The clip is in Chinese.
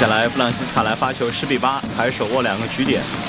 下来，弗朗西斯卡莱发球10比8，还手握2个局点。